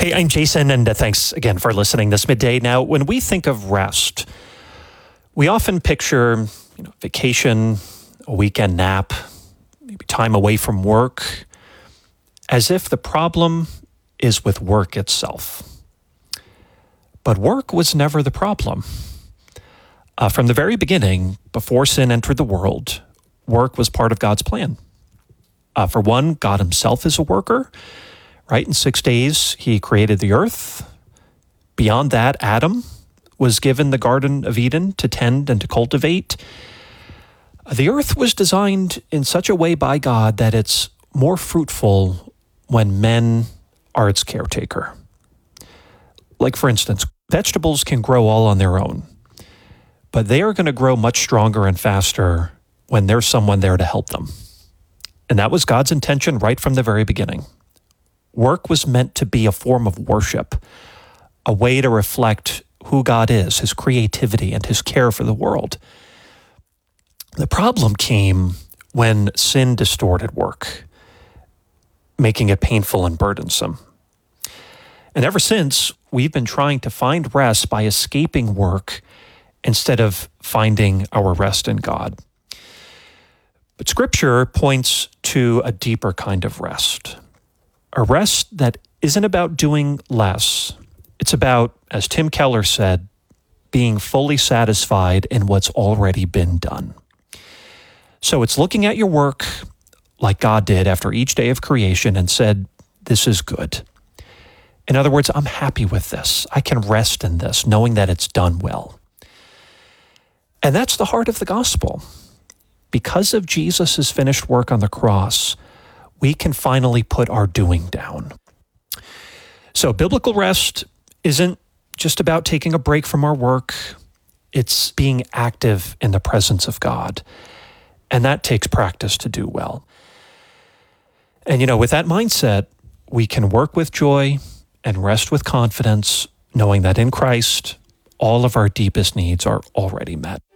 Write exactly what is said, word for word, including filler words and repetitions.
Hey, I'm Jason, and uh, thanks again for listening this midday. Now, when we think of rest, we often picture, you know, vacation, a weekend nap, maybe time away from work, as if the problem is with work itself. But work was never the problem. Uh, from the very beginning, before sin entered the world, work was part of God's plan. Uh, for one, God himself is a worker, right? In six days, he created the earth. Beyond that, Adam was given the Garden of Eden to tend and to cultivate. The earth was designed in such a way by God that it's more fruitful when men are its caretaker. Like, for instance, vegetables can grow all on their own, but they are going to grow much stronger and faster when there's someone there to help them. And that was God's intention right from the very beginning. Work was meant to be a form of worship, a way to reflect who God is, his creativity and his care for the world. The problem came when sin distorted work, making it painful and burdensome. And ever since, we've been trying to find rest by escaping work instead of finding our rest in God. But Scripture points to a deeper kind of rest, a rest that isn't about doing less. It's about, as Tim Keller said, being fully satisfied in what's already been done. So it's looking at your work like God did after each day of creation and said, this is good. In other words, I'm happy with this. I can rest in this, knowing that it's done well. And that's the heart of the gospel. Because of Jesus' finished work on the cross, we can finally put our doing down. So biblical rest isn't just about taking a break from our work. It's being active in the presence of God. And that takes practice to do well. And, you know, with that mindset, we can work with joy and rest with confidence, knowing that in Christ, all of our deepest needs are already met.